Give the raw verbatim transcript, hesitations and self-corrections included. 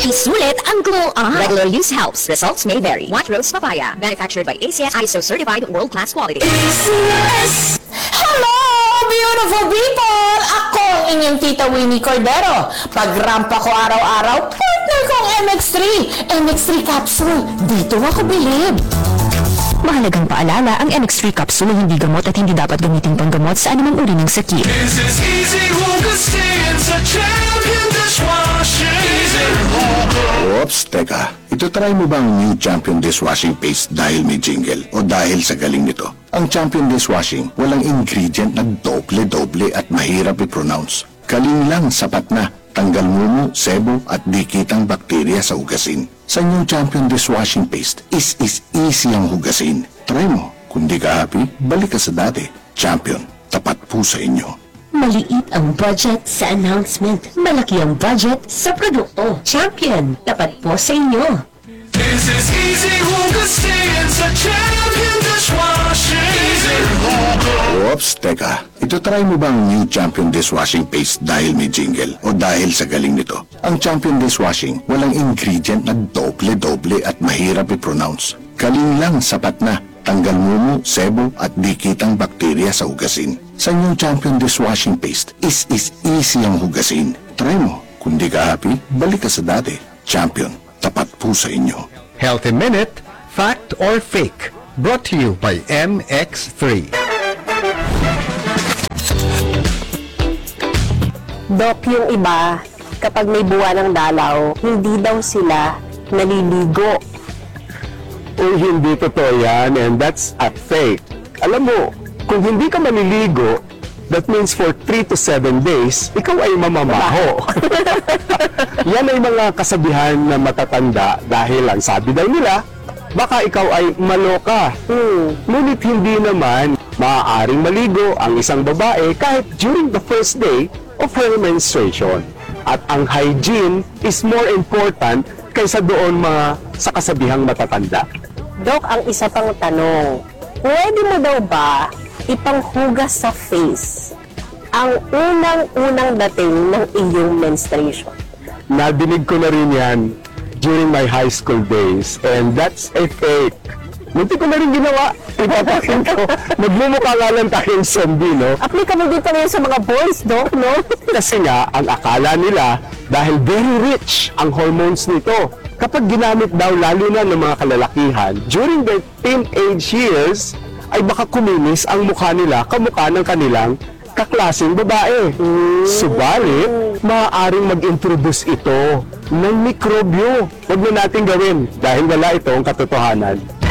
Isulit ang Glow Up. Regular use helps. Results may vary. White Rose Papaya. Manufactured by A C S I S O certified world-class quality. Hello, beautiful people! Ako ang inyong tita Winnie Cordero. Pagrampa ko araw-araw, partner kong M X three. M X three capsule. Dito ako bilib. Mahalagang paalala, ang M X three capsule ay hindi gamot at hindi dapat gamitin panggamot sa anumang uri ng sakit. This is easy Hugasin sa champion dishwashing. Easy Hugo. Oops, teka. Ito try mo ba ang new Champion Dishwashing Paste dahil may jingle o dahil sa galing nito? Ang Champion Dishwashing, walang ingredient na doble-doble at mahirap i-pronounce. Galing lang, sapat na. Tanggal mumu, sebo at dikitang bakterya sa hugasin. Sa inyong Champion Dishwashing Paste, is is easy ang hugasin. Try mo. Kung di ka happy, balik ka sa dati. Champion, tapat po sa inyo. Maliit ang budget sa announcement. Malaki ang budget sa produkto. Champion, tapat po sa inyo. This is easy Hugasin sa champion dishwashing. Easy Hugo. Oops, teka. Ito try mo ba ang new Champion Dishwashing Paste dahil may jingle o dahil sa galing nito? Ang Champion Dishwashing, walang ingredient na doble-doble at mahirap i-pronounce. Galing lang, sapat na. Tanggal mumu, sebo at dikitang bakterya sa hugasin. Sa inyong Champion Dishwashing Paste, is is easy ang hugasin. Try mo. Kung di ka happy, balik ka sa dati. Champion, tapat po sa inyo. Healthy Minute, Fact or Fake, brought to you by M X three. Dok, yung iba, kapag may buwan ng dalaw, hindi daw sila naliligo. Uy, hindi totoo yan, and that's a fake. Alam mo, kung hindi ka maliligo, that means for three to seven days, ikaw ay mamamaho. Yan ay mga kasabihan na matatanda dahil ang sabi daw nila, baka ikaw ay maloka. Hmm. Ngunit hindi naman maaaring maligo ang isang babae kahit during the first day of her menstruation. At ang hygiene is more important kaysa doon mga sa kasabihang matatanda. Dok, ang isa pang tanong, pwede mo daw ba ipanghugas sa face ang unang-unang dating ng iyong menstruation? Nadinig ko na rin yan during my high school days, and that's a fake. Munti ko na rin ginawa. Ipapakin ko. Magmumukha nga lang tayong zombie, no? Applicable din pa rin sa mga boys, Dok, no? Kasi nga, ang akala nila, dahil very rich ang hormones nito, kapag ginamit daw lalo na ng mga kalalakihan, during their teenage years, ay baka kuminis ang mukha nila kamukha ng kanilang kaklaseng babae. Mm. Subalit, maaaring mag-introduce ito ng mikrobyo. Huwag na natin gawin dahil wala itong katotohanan.